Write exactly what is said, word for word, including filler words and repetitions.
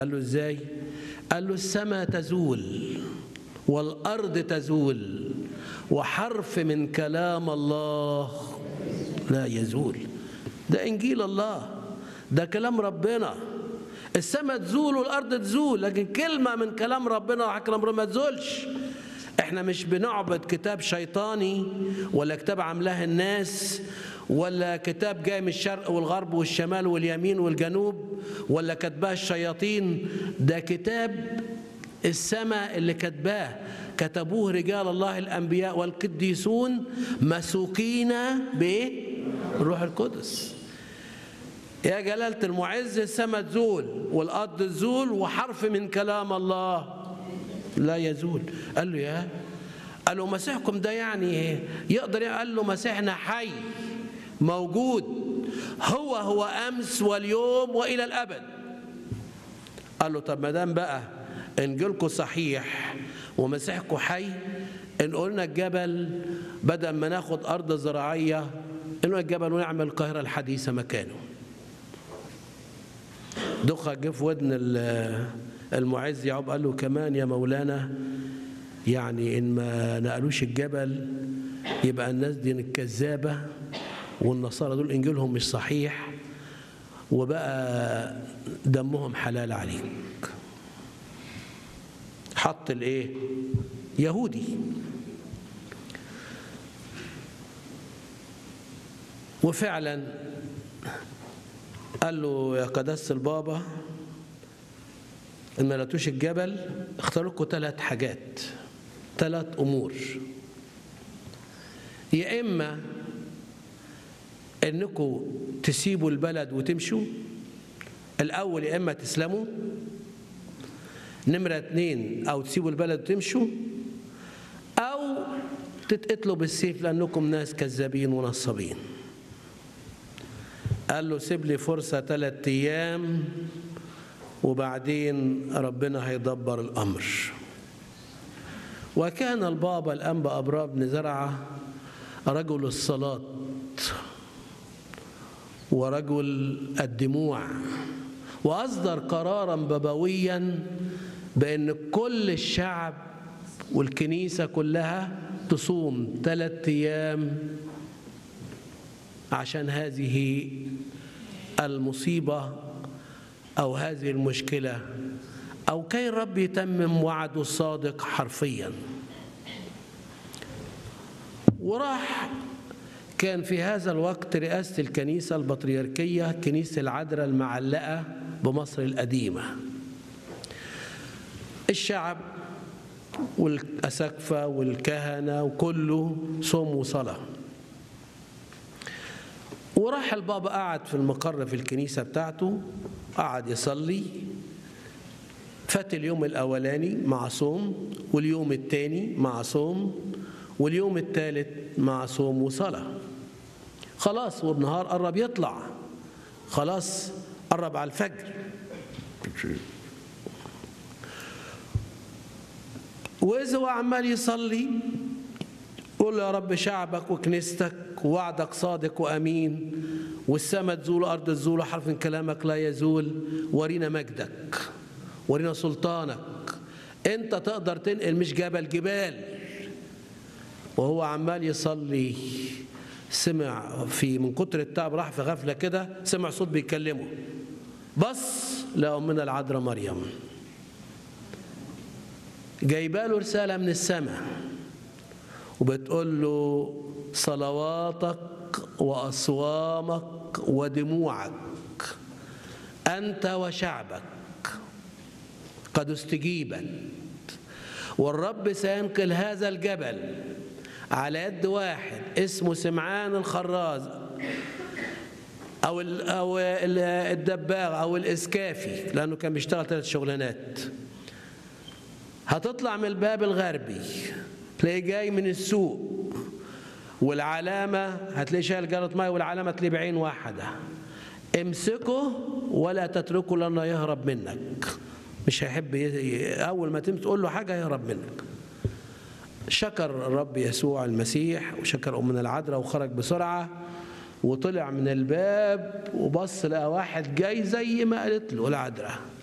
قال له ازاي؟ قال له السماء تزول والأرض تزول وحرف من كلام الله لا يزول. ده إنجيل الله، ده كلام ربنا. السماء تزول والأرض تزول، لكن كلمة من كلام ربنا كلام ربنا ما تزولش. احنا مش بنعبد كتاب شيطاني ولا كتاب عاملاه الناس ولا كتاب جاي من الشرق والغرب والشمال واليمين والجنوب ولا كتباه الشياطين. ده كتاب السماء اللي كتباه، كتبوه رجال الله الأنبياء والقديسون مسوقين بالروح القدس. يا جلالة المعز، السماء تزول والأرض تزول وحرف من كلام الله لا يزول. قال له يا قال له مسيحكم ده يعني يقدر؟ قال له مسيحنا حي موجود، هو هو أمس واليوم وإلى الأبد. قال له طب ما دام بقى إنجيلكم صحيح ومسيحكم حي، إن قلنا الجبل بدل ما ناخد أرض زراعية إنه الجبل ونعمل القاهرة الحديثة مكانه. دخل جه في ودن المعز يعقوب قال له كمان يا مولانا، يعني إن ما نقلوش الجبل يبقى الناس دي الكذابة والنصارى دول إنجيلهم مش صحيح وبقى دمهم حلال عليك. حط الإيه؟ يهودي. وفعلا قال له يا قداسة البابا إن ما لقيتوش الجبل اختار لكم ثلاث حاجات، ثلاث أمور. يا إما إنكم تسيبوا البلد وتمشوا الأول، يا إما تسلموا. نمرة اتنين أو تسيبوا البلد وتمشوا، أو تتقتلوا بالسيف لأنكم ناس كذابين ونصابين. قال له سيب لي فرصة ثلاث أيام وبعدين ربنا هيدبر الأمر. وكان البابا الأنبا أبرام بن زرعة رجل الصلاة ورجل الدموع، وأصدر قرارا بابويا بأن كل الشعب والكنيسة كلها تصوم ثلاث أيام عشان هذه المصيبة أو هذه المشكلة، أو كي الرب يتمم وعده الصادق حرفيا. وراح كان في هذا الوقت رئاسة الكنيسة البطريركية كنيسة العذراء المعلقة بمصر القديمة. الشعب والأساقفة والكهنة وكله صوم وصلاة. وراح البابا قعد في المقر في الكنيسة بتاعته، قعد يصلي. فات اليوم الأولاني مع صوم، واليوم الثاني مع صوم، واليوم الثالث مع صوم وصلاة. خلاص والنهار قرب يطلع، خلاص قرب على الفجر. وإذا هو عمال يصلي قول له يا رب شعبك وكنيستك ووعدك صادق وأمين، والسماء تزول وأرض تزول وحرف من كلامك لا يزول. ورينا مجدك، ورينا سلطانك، أنت تقدر تنقل مش جبل جبال. وهو عمال يصلي سمع في من كتر التعب راح في غفلة كده، سمع صوت بيكلمه. بص لأمنا العذراء مريم جايباله رسالة من السماء وبتقول له صلواتك وأصوامك ودموعك أنت وشعبك قد استجيبت، والرب سينقل هذا الجبل على يد واحد اسمه سمعان الخراز أو أو الدباغ أو الإسكافي، لأنه كان بيشتغل ثلاث شغلانات. هتطلع من الباب الغربي تلاقيه جاي من السوق، والعلامة هتلاقيه شايل جارة ماء، والعلامة تلاقيه بعين واحدة. امسكه ولا تتركه لأنه يهرب منك. مش هيحب أول ما تقول له حاجة يهرب منك. شكر الرب يسوع المسيح وشكر أمنا العذراء وخرج بسرعة وطلع من الباب وبص لقى واحد جاي زي ما قالت له العذراء.